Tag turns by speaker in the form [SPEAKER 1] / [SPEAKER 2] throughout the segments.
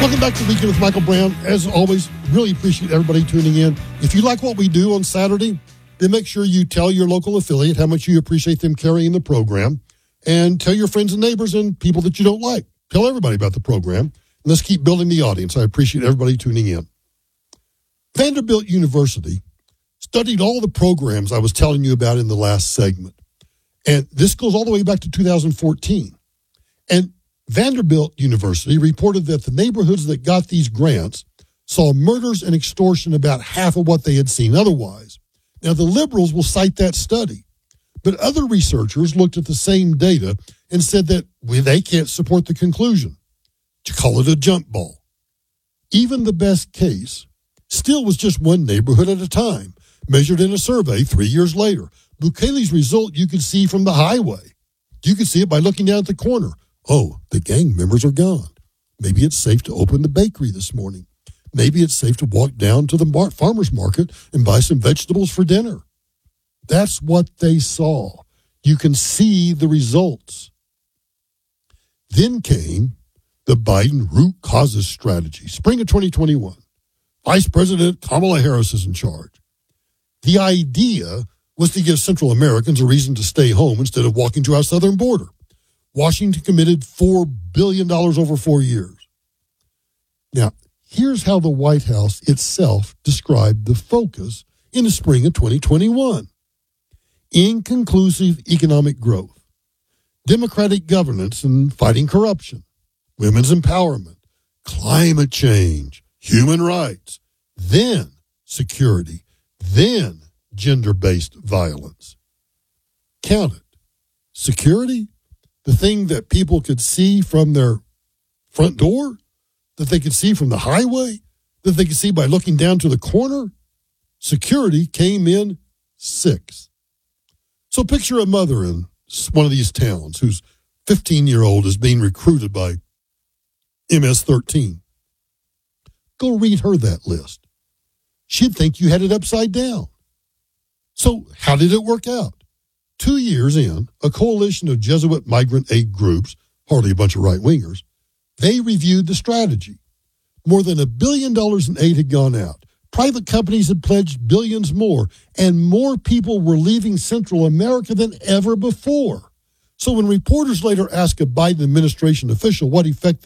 [SPEAKER 1] Welcome back to Weekend with Michael Brown. As always, really appreciate everybody tuning in. If you like what we do on Saturday, then make sure you tell your local affiliate how much you appreciate them carrying the program, and tell your friends and neighbors and people that you don't like. Tell everybody about the program, and let's keep building the audience. I appreciate everybody tuning in. Vanderbilt University studied all the programs I was telling you about in the last segment, and this goes all the way back to 2014. And Vanderbilt University reported that the neighborhoods that got these grants saw murders and extortion about half of what they had seen otherwise. Now, the liberals will cite that study, but other researchers looked at the same data and said that they can't support the conclusion. To call it a jump ball. Even the best case still was just one neighborhood at a time, measured in a survey 3 years later. Bukele's result you could see from the highway. You could see it by looking down at the corner. Oh, the gang members are gone. Maybe it's safe to open the bakery this morning. Maybe it's safe to walk down to the farmer's market and buy some vegetables for dinner. That's what they saw. You can see the results. Then came the Biden root causes strategy, spring of 2021. Vice President Kamala Harris is in charge. The idea was to give Central Americans a reason to stay home instead of walking to our southern border. Washington committed $4 billion over 4 years. Now, here's how the White House itself described the focus in the spring of 2021. Inconclusive economic growth, democratic governance and fighting corruption, women's empowerment, climate change, human rights, then security, then gender-based violence. Count it. Security? The thing that people could see from their front door, that they could see from the highway, that they could see by looking down to the corner. Security came in 6. So picture a mother in one of these towns whose 15-year-old is being recruited by MS-13. Go read her that list. She'd think you had it upside down. So how did it work out? 2 years in, a coalition of Jesuit migrant aid groups, hardly a bunch of right-wingers, they reviewed the strategy. More than $1 billion in aid had gone out. Private companies had pledged billions more, and more people were leaving Central America than ever before. So when reporters later asked a Biden administration official what effect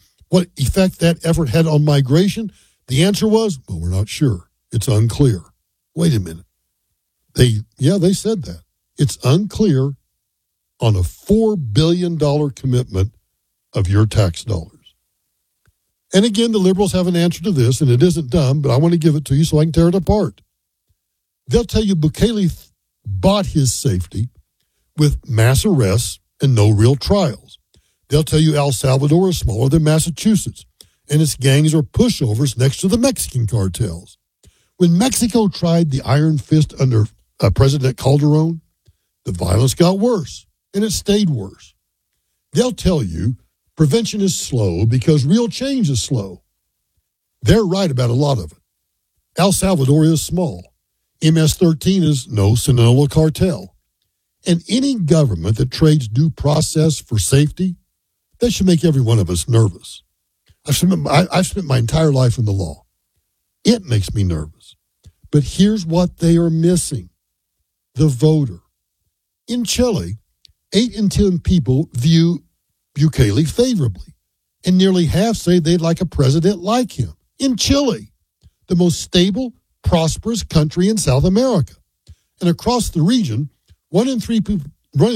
[SPEAKER 1] that effort had on migration, the answer was, well, we're not sure. It's unclear. Wait a minute. They said that. It's unclear on a $4 billion commitment of your tax dollars. And again, the liberals have an answer to this, and it isn't dumb, but I want to give it to you so I can tear it apart. They'll tell you Bukele bought his safety with mass arrests and no real trials. They'll tell you El Salvador is smaller than Massachusetts, and its gangs are pushovers next to the Mexican cartels. When Mexico tried the iron fist under President Calderon, the violence got worse, and it stayed worse. They'll tell you prevention is slow because real change is slow. They're right about a lot of it. El Salvador is small. MS-13 is no Sinaloa cartel. And any government that trades due process for safety, that should make every one of us nervous. I've spent my entire life in the law. It makes me nervous. But here's what they are missing. The voter. In Chile, 8 in 10 people view Bukele favorably, and nearly half say they'd like a president like him. In Chile, the most stable, prosperous country in South America. And across the region, 1 in 3 people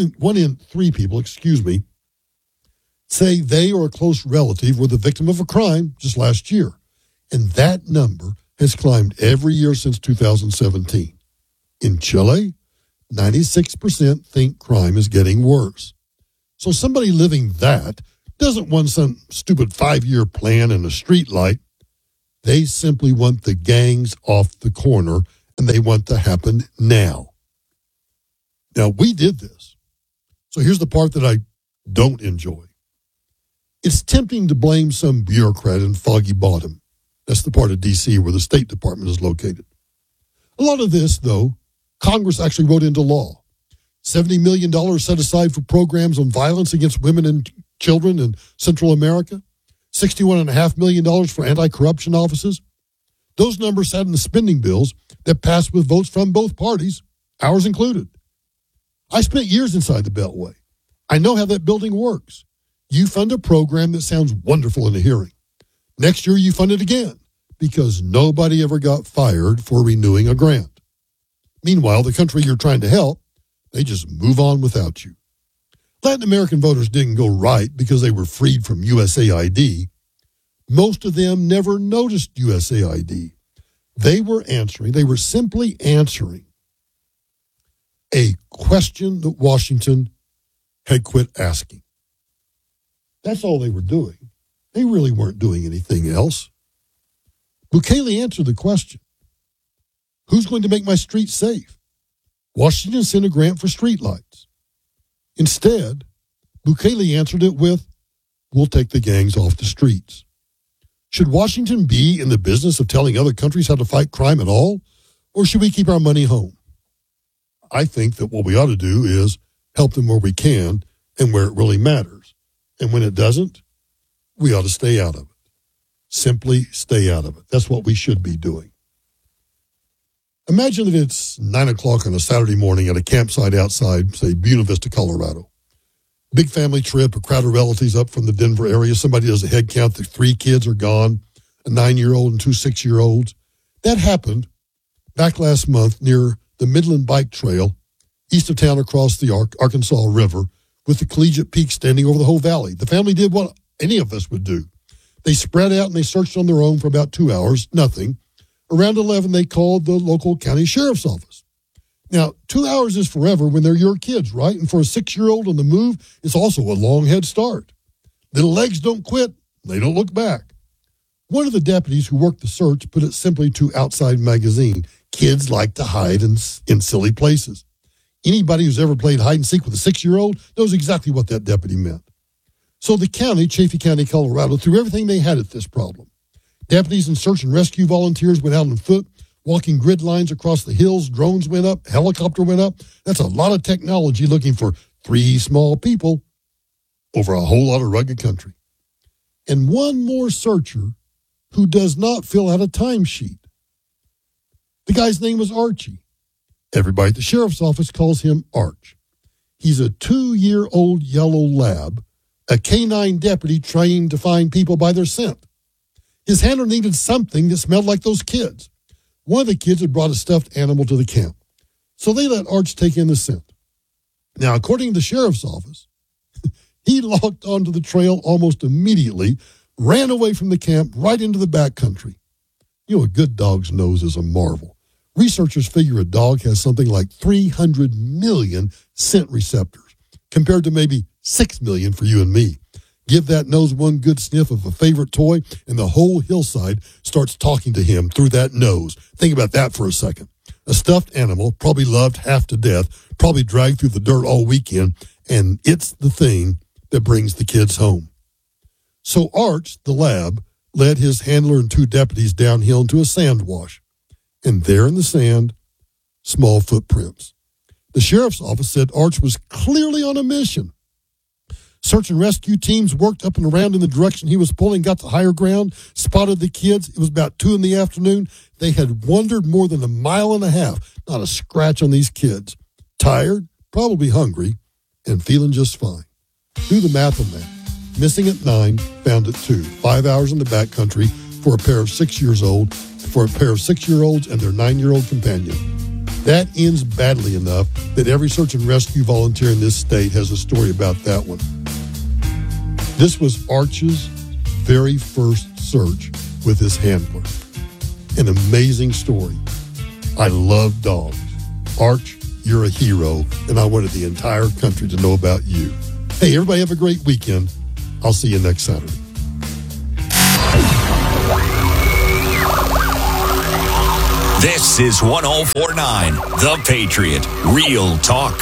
[SPEAKER 1] say they or a close relative were the victim of a crime just last year. And that number has climbed every year since 2017. In Chile, 96% think crime is getting worse. So somebody living that doesn't want some stupid 5-year plan and a street light. They simply want the gangs off the corner, and they want to happen now. Now, we did this. So here's the part that I don't enjoy. It's tempting to blame some bureaucrat in Foggy Bottom. That's the part of D.C. where the State Department is located. A lot of this, though, Congress actually wrote into law. $70 million set aside for programs on violence against women and children in Central America. $61.5 million for anti-corruption offices. Those numbers sat in the spending bills that passed with votes from both parties, ours included. I spent years inside the Beltway. I know how that building works. You fund a program that sounds wonderful in a hearing. Next year, you fund it again because nobody ever got fired for renewing a grant. Meanwhile, the country you're trying to help, they just move on without you. Latin American voters didn't go right because they were freed from USAID. Most of them never noticed USAID. They were simply answering a question that Washington had quit asking. That's all they were doing. They really weren't doing anything else. Bukele answered the question. Who's going to make my streets safe? Washington sent a grant for streetlights. Instead, Bukele answered it with, we'll take the gangs off the streets. Should Washington be in the business of telling other countries how to fight crime at all? Or should we keep our money home? I think that what we ought to do is help them where we can and where it really matters. And when it doesn't, we ought to stay out of it. Simply stay out of it. That's what we should be doing. Imagine that it's 9 o'clock on a Saturday morning at a campsite outside, say, Buena Vista, Colorado. Big family trip, a crowd of relatives up from the Denver area. Somebody does a head count. The 3 kids are gone, a 9-year-old and 2 6-year-olds. That happened back last month near the Midland Bike Trail, east of town across the Arkansas River, with the Collegiate Peak standing over the whole valley. The family did what any of us would do. They spread out and they searched on their own for about 2 hours, nothing. Around 11, they called the local county sheriff's office. Now, 2 hours is forever when they're your kids, right? And for a 6-year-old on the move, it's also a long head start. Little legs don't quit. They don't look back. One of the deputies who worked the search put it simply to Outside Magazine. Kids like to hide in silly places. Anybody who's ever played hide and seek with a 6-year-old knows exactly what that deputy meant. So the county, Chaffee County, Colorado, threw everything they had at this problem. Deputies and search and rescue volunteers went out on foot, walking grid lines across the hills. Drones went up, helicopter went up. That's a lot of technology looking for 3 small people over a whole lot of rugged country. And one more searcher who does not fill out a timesheet. The guy's name was Archie. Everybody at the sheriff's office calls him Arch. He's a 2-year-old yellow lab, a canine deputy trained to find people by their scent. His handler needed something that smelled like those kids. One of the kids had brought a stuffed animal to the camp, so they let Arch take in the scent. Now, according to the sheriff's office, he locked onto the trail almost immediately, ran away from the camp right into the backcountry. You know, a good dog's nose is a marvel. Researchers figure a dog has something like 300 million scent receptors, compared to maybe 6 million for you and me. Give that nose one good sniff of a favorite toy, and the whole hillside starts talking to him through that nose. Think about that for a second. A stuffed animal, probably loved half to death, probably dragged through the dirt all weekend, and it's the thing that brings the kids home. So Arch, the lab, led his handler and 2 deputies downhill into a sand wash. And there in the sand, small footprints. The sheriff's office said Arch was clearly on a mission. Search and rescue teams worked up and around in the direction he was pulling, got to higher ground, spotted the kids. It was about 2 p.m. They had wandered more than 1.5 miles. Not a scratch on these kids. Tired, probably hungry, and feeling just fine. Do the math on that. Missing at 9, found at 2. 5 hours in the backcountry for a pair of 6-year-olds and their 9-year-old companion. That ends badly enough that every search and rescue volunteer in this state has a story about that one. This was Arch's very first search with his handler. An amazing story. I love dogs. Arch, you're a hero, and I wanted the entire country to know about you. Hey, everybody have a great weekend. I'll see you next Saturday.
[SPEAKER 2] This is 104.9 The Patriot. Real talk.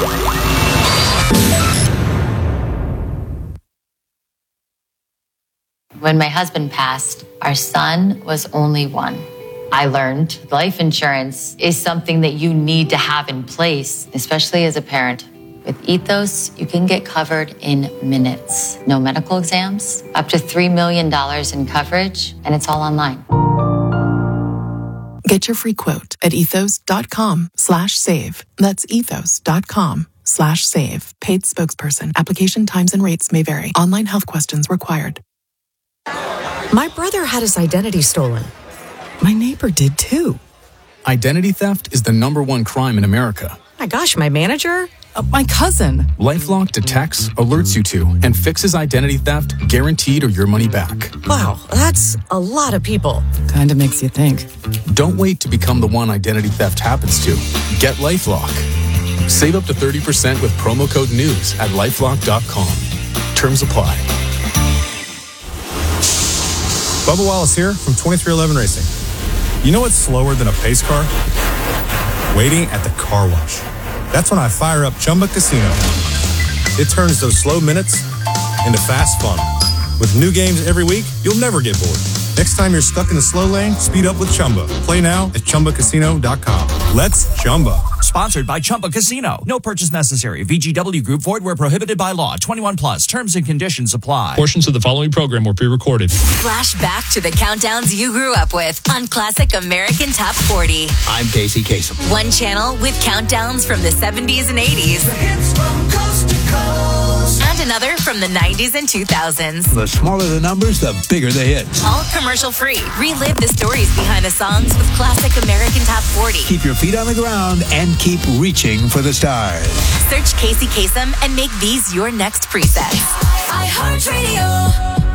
[SPEAKER 3] When my husband passed, our son was only 1. I learned life insurance is something that you need to have in place, especially as a parent. With Ethos, you can get covered in minutes. No medical exams, up to $3 million in coverage, and it's all online.
[SPEAKER 4] Get your free quote at ethos.com/save. That's ethos.com/save. Paid spokesperson. Application times and rates may vary. Online health questions required.
[SPEAKER 5] My brother had his identity stolen. My neighbor did too.
[SPEAKER 6] Identity theft is the #1 crime in America.
[SPEAKER 5] My gosh, my manager?
[SPEAKER 4] My cousin.
[SPEAKER 6] LifeLock detects, alerts you to, and fixes identity theft guaranteed or your money back.
[SPEAKER 5] Wow, that's a lot of people.
[SPEAKER 4] Kind of makes you think.
[SPEAKER 6] Don't wait to become the one identity theft happens to. Get LifeLock. Save up to 30% with promo code NEWS at LifeLock.com. Terms apply.
[SPEAKER 7] Bubba Wallace here from 2311 Racing. You know what's slower than a pace car? Waiting at the car wash. That's when I fire up Chumba Casino. It turns those slow minutes into fast fun. With new games every week, you'll never get bored. Next time you're stuck in the slow lane, speed up with Chumba. Play now at ChumbaCasino.com. Let's Chumba.
[SPEAKER 8] Sponsored by Chumba Casino. No purchase necessary. VGW Group. Void where prohibited by law. 21 plus. Terms and conditions apply.
[SPEAKER 9] Portions of the following program were pre-recorded.
[SPEAKER 10] Flash back to the countdowns you grew up with on Classic American Top 40.
[SPEAKER 11] I'm Casey Kasem.
[SPEAKER 10] One channel with countdowns from the 70s and 80s.
[SPEAKER 12] The hits from coast to coast.
[SPEAKER 10] And another from the 90s and 2000s.
[SPEAKER 11] The smaller the numbers, the bigger the hits.
[SPEAKER 10] All commercial free. Relive the stories behind the songs with Classic American Top 40.
[SPEAKER 11] Keep your feet on the ground and keep reaching for the stars.
[SPEAKER 10] Search Casey Kasem and make these your next presets.
[SPEAKER 12] iHeartRadio.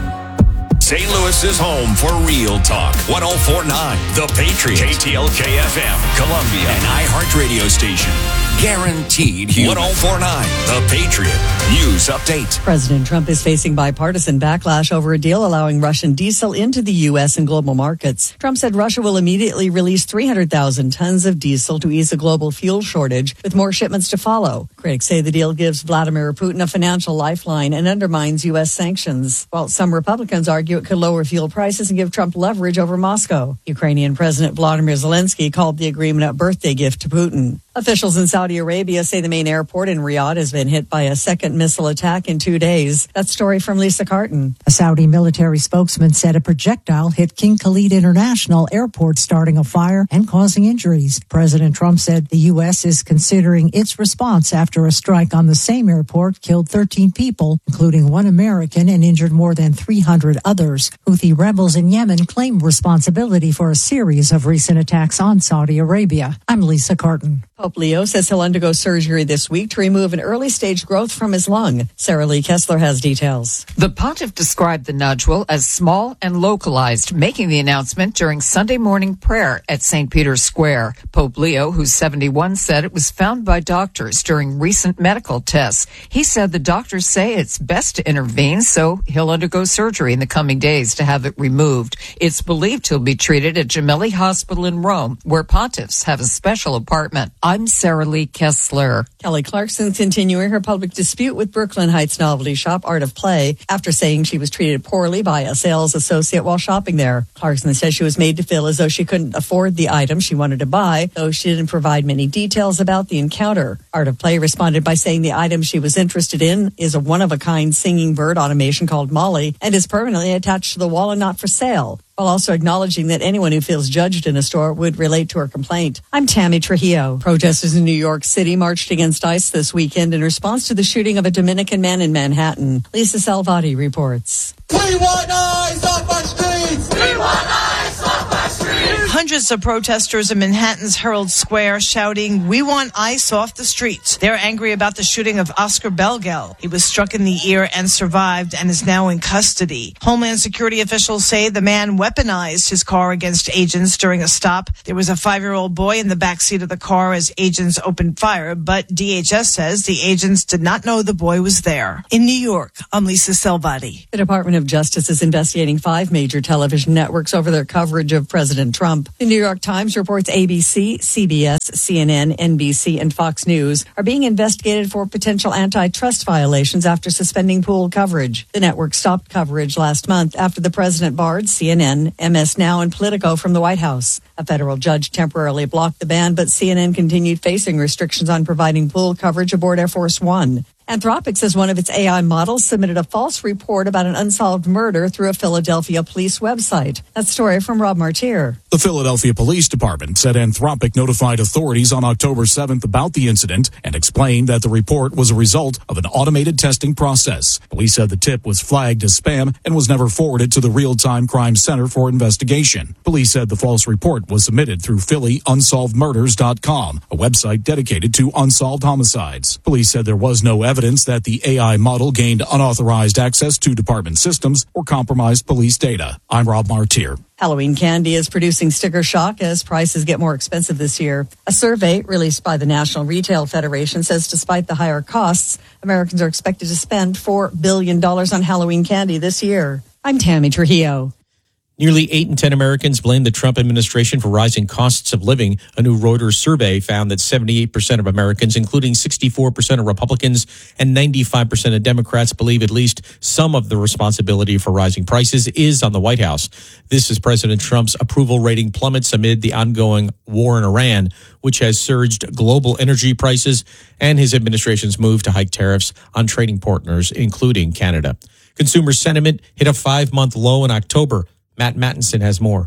[SPEAKER 2] St. Louis is home for Real Talk. 104.9 The Patriot. KTLK FM, Columbia, and iHeartRadio station. Guaranteed human. 104.9 The Patriot. News update.
[SPEAKER 13] President Trump is facing bipartisan backlash over a deal allowing Russian diesel into the U.S. and global markets. Trump said Russia will immediately release 300,000 tons of diesel to ease a global fuel shortage, with more shipments to follow. Critics say the deal gives Vladimir Putin a financial lifeline and undermines U.S. sanctions, while some Republicans argue it could lower fuel prices and give Trump leverage over Moscow. Ukrainian President Volodymyr Zelensky called the agreement a birthday gift to Putin. Officials in Saudi Arabia say the main airport in Riyadh has been hit by a second missile attack in 2 days. That story from Lisa Carton.
[SPEAKER 14] A Saudi military spokesman said a projectile hit King Khalid International Airport, starting a fire and causing injuries. President Trump said the U.S. is considering its response after a strike on the same airport killed 13 people, including one American, and injured more than 300 others. Houthi rebels in Yemen claim responsibility for a series of recent attacks on Saudi Arabia. I'm Lisa Carton.
[SPEAKER 13] Pope Leo says he'll undergo surgery this week to remove an early-stage growth from his lung. Sarah Lee Kessler has details.
[SPEAKER 15] The pontiff described the nodule as small and localized, making the announcement during Sunday morning prayer at St. Peter's Square. Pope Leo, who's 71, said it was found by doctors during recent medical tests. He said the doctors say it's best to intervene, so he'll undergo surgery in the coming days to have it removed. It's believed he'll be treated at Gemelli Hospital in Rome, where pontiffs have a special apartment. I'm Sarah Lee Kessler.
[SPEAKER 13] Kelly Clarkson's continuing her public dispute with Brooklyn Heights novelty shop Art of Play after saying she was treated poorly by a sales associate while shopping there. Clarkson says she was made to feel as though she couldn't afford the item she wanted to buy, though she didn't provide many details about the encounter. Art of Play responded by saying the item she was interested in is a one-of-a-kind singing bird automation called Molly and is permanently attached to the wall and not for sale, while also acknowledging that anyone who feels judged in a store would relate to her complaint. I'm Tammy Trujillo. Protesters in New York City marched against ICE this weekend in response to the shooting of a Dominican man in Manhattan. Lisa Salvati reports.
[SPEAKER 12] We want ICE off our streets! We want ICE off our streets!
[SPEAKER 16] Hundreds of protesters in Manhattan's Herald Square shouting, "We want ICE off the streets." They're angry about the shooting of Oscar Belgel. He was struck in the ear and survived and is now in custody. Homeland Security officials say the man weaponized his car against agents during a stop. There was a 5-year-old boy in the backseat of the car as agents opened fire, but DHS says the agents did not know the boy was there. In New York, I'm Lisa Salvati.
[SPEAKER 13] The Department of Justice is investigating 5 major television networks over their coverage of President Trump. The New York Times reports ABC, CBS, CNN, NBC, and Fox News are being investigated for potential antitrust violations after suspending pool coverage. The network stopped coverage last month after the president barred CNN, MS Now, and Politico from the White House. A federal judge temporarily blocked the ban, but CNN continued facing restrictions on providing pool coverage aboard Air Force One. Anthropic says one of its AI models submitted a false report about an unsolved murder through a Philadelphia police website. That story from Rob Martier.
[SPEAKER 17] The Philadelphia Police Department said Anthropic notified authorities on October 7th about the incident and explained that the report was a result of an automated testing process. Police said the tip was flagged as spam and was never forwarded to the Real-Time Crime Center for investigation. Police said the false report was submitted through PhillyUnsolvedMurders.com, a website dedicated to unsolved homicides. Police said there was no evidence that the AI model gained unauthorized access to department systems or compromised police data. I'm Rob Martier.
[SPEAKER 13] Halloween candy is producing sticker shock as prices get more expensive this year. A survey released by the National Retail Federation says despite the higher costs, Americans are expected to spend $4 billion on Halloween candy this year. I'm Tammy Trujillo.
[SPEAKER 18] Nearly 8 in 10 Americans blame the Trump administration for rising costs of living. A new Reuters survey found that 78% of Americans, including 64% of Republicans and 95% of Democrats, believe at least some of the responsibility for rising prices is on the White House. This as President Trump's approval rating plummets amid the ongoing war in Iran, which has surged global energy prices, and his administration's move to hike tariffs on trading partners, including Canada. Consumer sentiment hit a 5-month low in October. Matt Mattinson has more.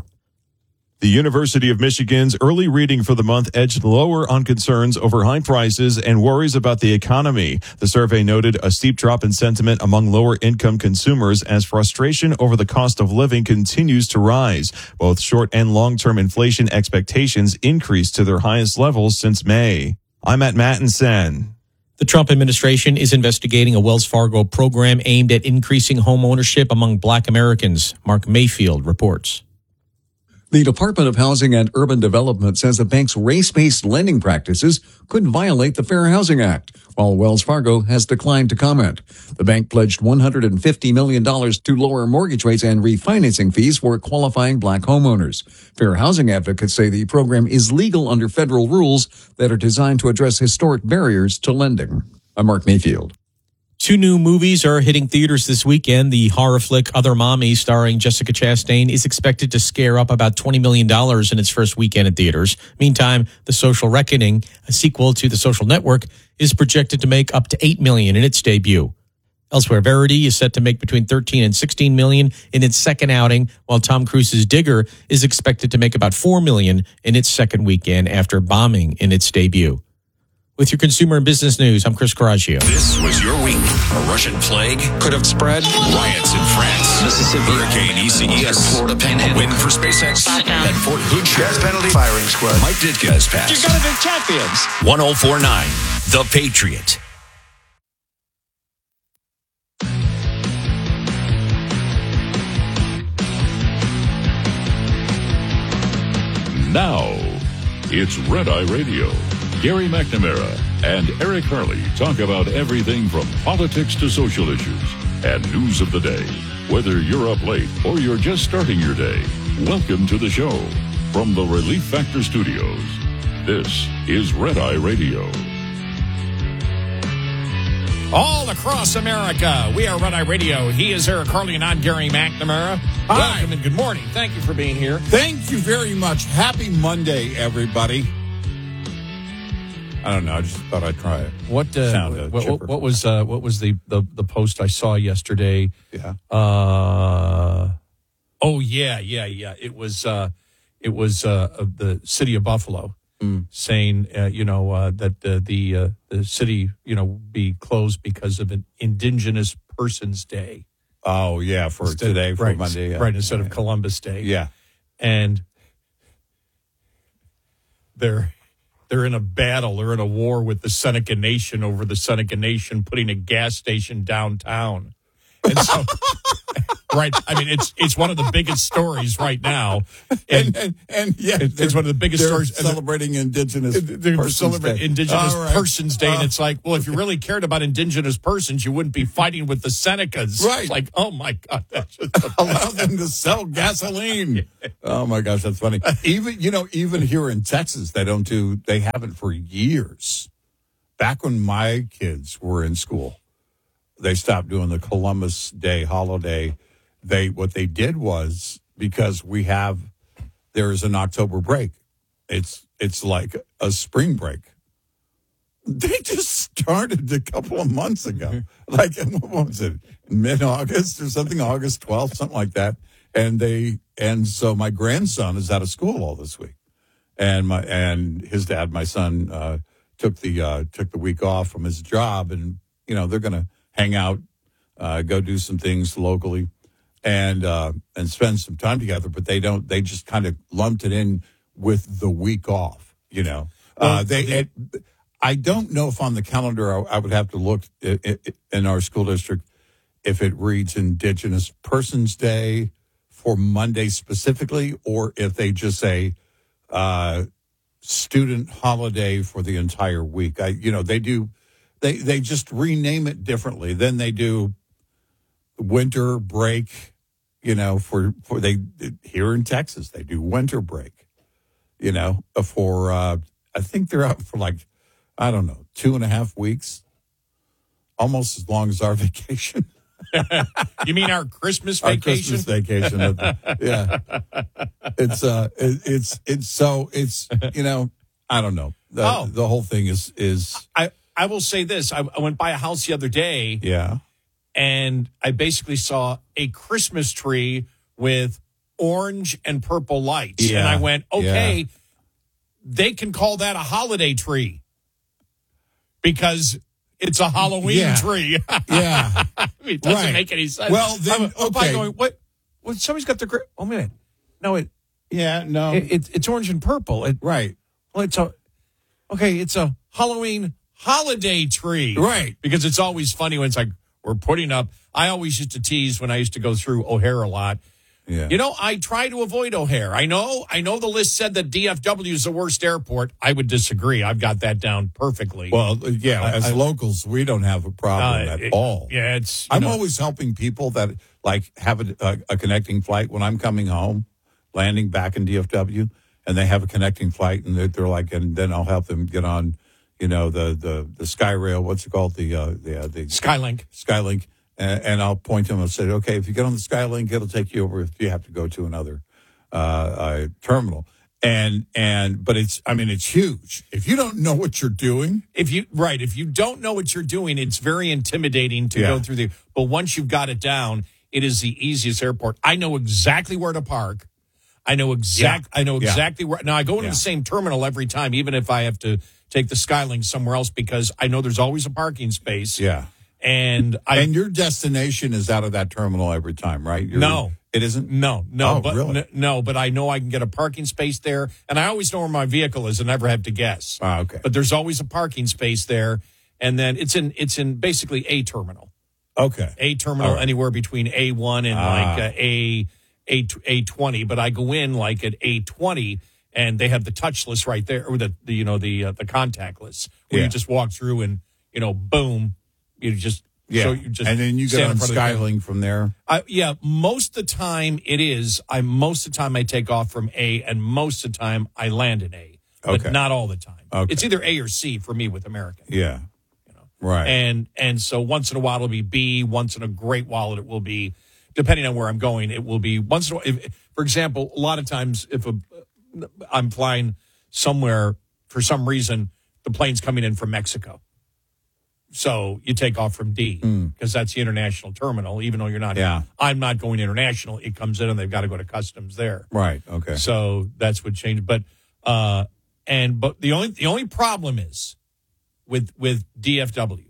[SPEAKER 19] The University of Michigan's early reading for the month edged lower on concerns over high prices and worries about the economy. The survey noted a steep drop in sentiment among lower-income consumers as frustration over the cost of living continues to rise. Both short- and long-term inflation expectations increased to their highest levels since May. I'm Matt Mattinson.
[SPEAKER 18] The Trump administration is investigating a Wells Fargo program aimed at increasing home ownership among Black Americans. Mark Mayfield reports.
[SPEAKER 20] The Department of Housing and Urban Development says the bank's race-based lending practices could violate the Fair Housing Act, while Wells Fargo has declined to comment. The bank pledged $150 million to lower mortgage rates and refinancing fees for qualifying Black homeowners. Fair housing advocates say the program is legal under federal rules that are designed to address historic barriers to lending. I'm Mark Mayfield.
[SPEAKER 18] 2 new movies are hitting theaters this weekend. The horror flick Other Mommy, starring Jessica Chastain, is expected to scare up about $20 million in its first weekend in theaters. Meantime, The Social Reckoning, a sequel to The Social Network, is projected to make up to $8 million in its debut. Elsewhere, Verity is set to make between $13 and $16 million in its second outing, while Tom Cruise's Digger is expected to make about $4 million in its second weekend after bombing in its debut. With your consumer and business news, I'm Chris Coraggio.
[SPEAKER 2] This was your week. A Russian plague could have spread. Riots in France. Mississippi. Hurricane ECES. Florida Panhandle. Win for SpaceX. At Fort Hood. Gas penalty. Firing squad. Mike Ditka has passed.
[SPEAKER 12] You're going to be champions.
[SPEAKER 2] 1049. The Patriot.
[SPEAKER 21] Now, it's Red Eye Radio. Gary McNamara and Eric Harley talk about everything from politics to social issues and news of the day. Whether you're up late or you're just starting your day, welcome to the show. From the Relief Factor Studios, this is Red Eye Radio.
[SPEAKER 22] All across America, we are Red Eye Radio. He is Eric Harley and I'm Gary McNamara.
[SPEAKER 23] Hi.
[SPEAKER 22] Welcome and good morning. Thank you for being here.
[SPEAKER 23] Thank you very much. Happy Monday, everybody. I don't know. I just thought I'd try it.
[SPEAKER 22] What was the post I saw yesterday?
[SPEAKER 23] Yeah.
[SPEAKER 22] It was the city of Buffalo saying that the city be closed because of an Indigenous Persons Day.
[SPEAKER 23] Oh yeah, for today, for Monday, yeah.
[SPEAKER 22] Right, instead of Columbus Day.
[SPEAKER 23] Yeah,
[SPEAKER 22] and they're in a battle. They're in a war with the Seneca Nation over the Seneca Nation putting a gas station downtown. And so Right. I mean, it's one of the biggest stories right now. And
[SPEAKER 23] yeah,
[SPEAKER 22] it's one of the biggest stories.
[SPEAKER 23] Celebrating Indigenous Persons Day.
[SPEAKER 22] Indigenous Persons Day. And it's like, well, if you really cared about Indigenous persons, you wouldn't be fighting with the Senecas.
[SPEAKER 23] Right.
[SPEAKER 22] It's like, oh my God. That's just
[SPEAKER 23] allow them to sell gasoline. Oh my gosh, that's funny. Even here in Texas, they haven't for years. Back when my kids were in school, they stopped doing the Columbus Day holiday. What they did was, because there's an October break. It's like a spring break. They just started a couple of months ago. Like, what was it? Mid-August or something, August 12th, something like that. And so my grandson is out of school all this week. And his dad, my son, took the week off from his job, and they're going to hang out, go do some things locally, and spend some time together. But they just kind of lumped it in with the week off. I don't know if on the calendar I would have to look in our school district if it reads Indigenous Persons Day for Monday specifically, or if they just say student holiday for the entire week. They just rename it differently. Then they do winter break, for here in Texas, they do winter break, for, I think they're out for 2.5 weeks, almost as long as our vacation.
[SPEAKER 22] You mean our Christmas vacation?
[SPEAKER 23] Our Christmas vacation. Yeah. I don't know. The whole thing is.
[SPEAKER 22] I will say this. I went by a house the other day.
[SPEAKER 23] Yeah.
[SPEAKER 22] And I basically saw a Christmas tree with orange and purple lights.
[SPEAKER 23] Yeah.
[SPEAKER 22] And I went, okay, they can call that a holiday tree because it's a Halloween tree.
[SPEAKER 23] Yeah.
[SPEAKER 22] It doesn't make any sense.
[SPEAKER 23] Well, then,
[SPEAKER 22] I'm going, what? Well, somebody's got the... Oh, minute. No, it's orange and purple.
[SPEAKER 23] Right.
[SPEAKER 22] Well, it's a Halloween holiday tree.
[SPEAKER 23] Right.
[SPEAKER 22] Because it's always funny when it's like, we're putting up... I always used to tease when I used to go through O'Hare a lot.
[SPEAKER 23] Yeah.
[SPEAKER 22] I try to avoid O'Hare. I know the list said that DFW is the worst airport. I would disagree. I've got that down perfectly.
[SPEAKER 23] Well, as locals, we don't have a problem at all.
[SPEAKER 22] Yeah,
[SPEAKER 23] I'm always helping people that have a connecting flight when I'm coming home, landing back in DFW, and they have a connecting flight, and they're like, and then I'll help them get on, the SkyRail. What's it called? The
[SPEAKER 22] Skylink.
[SPEAKER 23] Skylink. And I'll point to them and say, okay, if you get on the Skylink, it'll take you over if you have to go to another terminal. But it's huge. If you don't know what you're doing.
[SPEAKER 22] If you don't know what you're doing, it's very intimidating to go through but once you've got it down, it is the easiest airport. I know exactly where to park. I know exactly where. Now I go into the same terminal every time, even if I have to take the Skylink somewhere else, because I know there's always a parking space.
[SPEAKER 23] Yeah.
[SPEAKER 22] And
[SPEAKER 23] your destination is out of that terminal every time, right?
[SPEAKER 22] No.
[SPEAKER 23] It isn't?
[SPEAKER 22] No.
[SPEAKER 23] Oh,
[SPEAKER 22] but
[SPEAKER 23] really?
[SPEAKER 22] No, but I know I can get a parking space there, and I always know where my vehicle is and never have to guess.
[SPEAKER 23] Ah, okay.
[SPEAKER 22] But there's always a parking space there, and then it's in basically a terminal.
[SPEAKER 23] Okay.
[SPEAKER 22] A terminal anywhere between A1 and A20, but I go in like at A20 and they have the touchless right there, or the contactless where you just walk through and boom. You just
[SPEAKER 23] and then you get on Skylink from there.
[SPEAKER 22] Most of the time it is. Most of the time I take off from A, and most of the time I land in A, but not all the time.
[SPEAKER 23] Okay.
[SPEAKER 22] It's either A or C for me with American.
[SPEAKER 23] Yeah, right.
[SPEAKER 22] And so once in a while it'll be B. Once in a great while it will be, depending on where I'm going, it will be once in a while. For example, a lot of times if I'm flying somewhere for some reason, the plane's coming in from Mexico. So you take off from D because that's the international terminal, even though you're not.
[SPEAKER 23] Yeah.
[SPEAKER 22] I'm not going international. It comes in and they've got to go to customs there.
[SPEAKER 23] Right. Okay.
[SPEAKER 22] So that's what changed. But the only problem is with DFW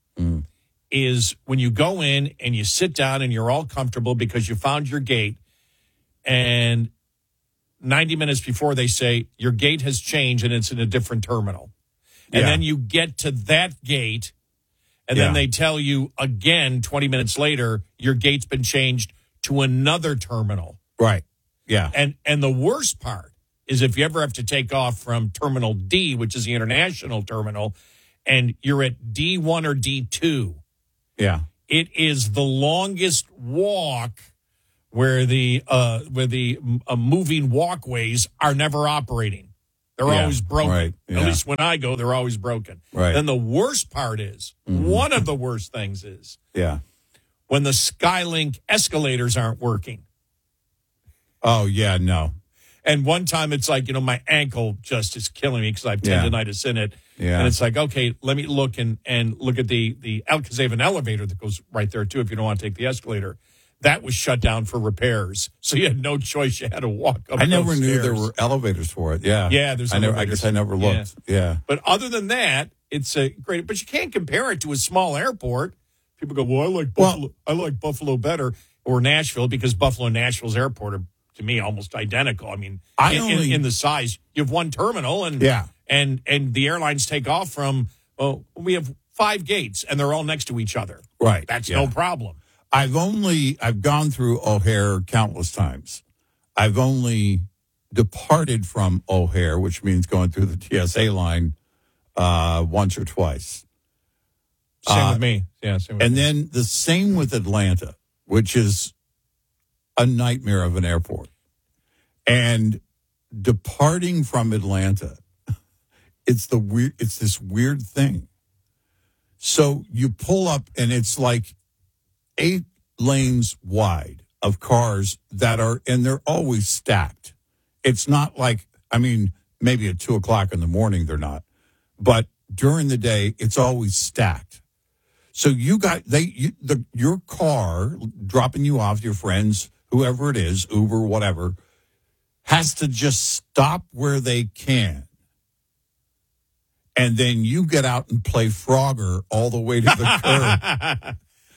[SPEAKER 22] is when you go in and you sit down and you're all comfortable because you found your gate, and 90 minutes before they say your gate has changed and it's in a different terminal. And then you get to that gate, and then they tell you again 20 minutes later, your gate's been changed to another terminal.
[SPEAKER 23] Right. Yeah.
[SPEAKER 22] And the worst part is if you ever have to take off from Terminal D, which is the international terminal, and you're at D1 or D2.
[SPEAKER 23] Yeah.
[SPEAKER 22] It is the longest walk where the moving walkways are never operating. They're always broken.
[SPEAKER 23] Right. Yeah.
[SPEAKER 22] At least when I go, they're always broken.
[SPEAKER 23] Right.
[SPEAKER 22] Then the worst part is, one of the worst things is, when the Skylink escalators aren't working.
[SPEAKER 23] Oh, yeah, no.
[SPEAKER 22] And one time it's like, my ankle just is killing me because I have tendonitis in it.
[SPEAKER 23] Yeah.
[SPEAKER 22] And it's like, okay, let me look and look at because they have an elevator that goes right there too if you don't want to take the escalator. That was shut down for repairs. So you had no choice. You had to walk up
[SPEAKER 23] I never
[SPEAKER 22] those
[SPEAKER 23] knew
[SPEAKER 22] stairs.
[SPEAKER 23] there were elevators for it. Yeah.
[SPEAKER 22] Yeah, there's
[SPEAKER 23] I
[SPEAKER 22] elevators.
[SPEAKER 23] guess I never looked. Yeah.
[SPEAKER 22] But other than that, it's a great, but you can't compare it to a small airport. People go, well, I like Buffalo better, or Nashville, because Buffalo and Nashville's airport are, to me, almost identical. I mean, in the size, you have one terminal, and the airlines take off from. We have 5 gates, and they're all next to each other.
[SPEAKER 23] Right,
[SPEAKER 22] that's no problem.
[SPEAKER 23] I've gone through O'Hare countless times. I've only departed from O'Hare, which means going through the TSA line, once or twice.
[SPEAKER 22] Same with me. Yeah, same with me.
[SPEAKER 23] And then the same with Atlanta, which is a nightmare of an airport. And departing from Atlanta, it's this weird thing. So you pull up and it's like 8 lanes wide of cars and they're always stacked. It's not like, maybe at 2:00 in the morning they're not, but during the day it's always stacked. So your car dropping you off, your friends, whoever it is, Uber, whatever, has to just stop where they can. And then you get out and play Frogger all the way to the curb.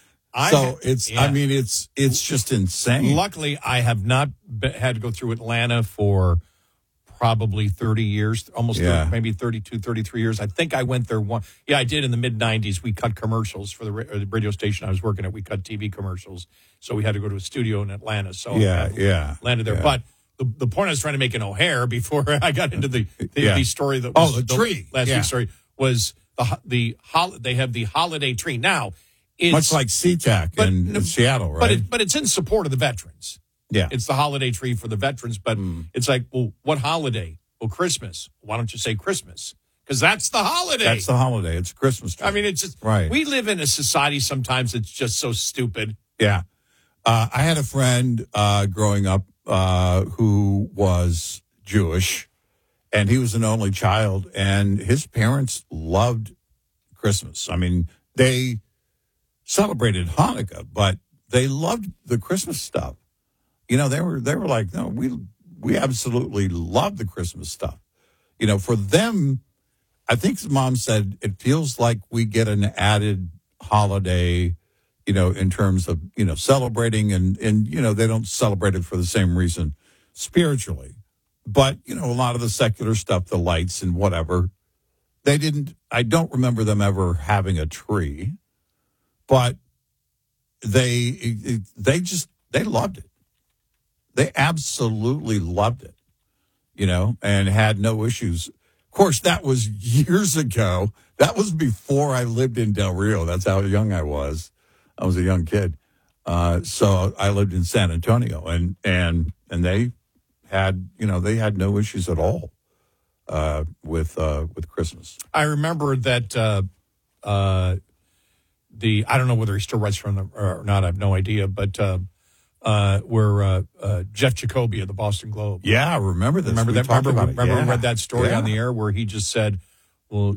[SPEAKER 23] It's just insane.
[SPEAKER 22] Luckily, I have not had to go through Atlanta for probably 30 years, almost maybe 32, 33 years. I think I went there one. Yeah, I did in the mid-'90s. We cut commercials for the radio station I was working at. We cut TV commercials. So we had to go to a studio in Atlanta. So I landed there. Yeah. But the point I was trying to make in O'Hare before I got into the story that was
[SPEAKER 23] the tree
[SPEAKER 22] last week's story was they have the holiday tree. Now, it's
[SPEAKER 23] much like SeaTac in Seattle, right?
[SPEAKER 22] But it's in support of the veterans.
[SPEAKER 23] Yeah.
[SPEAKER 22] It's the holiday tree for the veterans, but it's like, well, what holiday? Well, Christmas. Why don't you say Christmas? Because that's the holiday.
[SPEAKER 23] That's the holiday. It's Christmas tree.
[SPEAKER 22] It's just,
[SPEAKER 23] right.
[SPEAKER 22] We live in a society sometimes that's just so stupid.
[SPEAKER 23] Yeah. I had a friend growing up who was Jewish, and he was an only child, and his parents loved Christmas. They celebrated Hanukkah, but they loved the Christmas stuff. They were like, no, we absolutely love the Christmas stuff. For them, I think his mom said it feels like we get an added holiday, in terms of, celebrating and they don't celebrate it for the same reason spiritually. But, a lot of the secular stuff, the lights and whatever, I don't remember them ever having a tree, but they loved it. They absolutely loved it, and had no issues. Of course, that was years ago. That was before I lived in Del Rio. That's how young I was. I was a young kid. So I lived in San Antonio, and they had, no issues at all with Christmas.
[SPEAKER 22] I remember that I don't know whether he still writes from them or not. I have no idea, but where Jeff Jacoby of the Boston Globe.
[SPEAKER 23] Yeah, I remember this.
[SPEAKER 22] Remember that? Remember we read that story
[SPEAKER 23] Yeah.
[SPEAKER 22] on the air where he just said, well,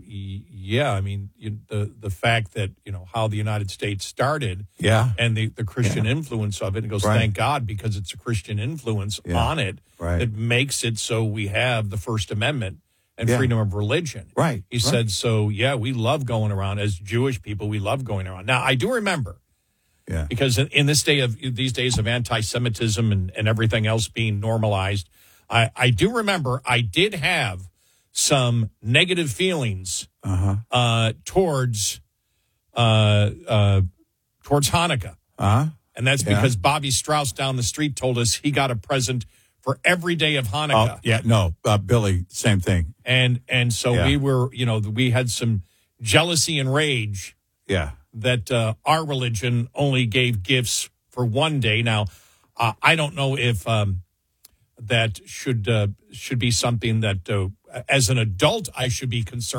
[SPEAKER 22] the fact that, how the United States started and the Christian influence of it. And goes, thank God, because it's a Christian influence on it that makes it so we have the First Amendment and freedom of religion.
[SPEAKER 23] Right.
[SPEAKER 22] He said, so, we love going around. As Jewish people, we love going around. Now, I do remember, because in these days of anti-Semitism and everything else being normalized, I do remember I did have some negative feelings towards Hanukkah. And that's because Bobby Strauss down the street told us he got a present for every day of Hanukkah.
[SPEAKER 23] Oh, yeah, no, Billy, same thing.
[SPEAKER 22] And so we were, we had some jealousy and rage.
[SPEAKER 23] Yeah.
[SPEAKER 22] That our religion only gave gifts for one day. Now, I don't know if that should be something that, as an adult, I should be concerned